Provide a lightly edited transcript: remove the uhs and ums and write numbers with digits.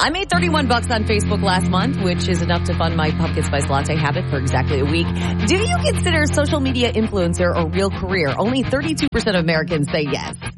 I made $31 on Facebook last month, which is enough to fund my pumpkin spice latte habit for exactly a week. Do you consider social media influencer a real career? Only 32% of Americans say yes.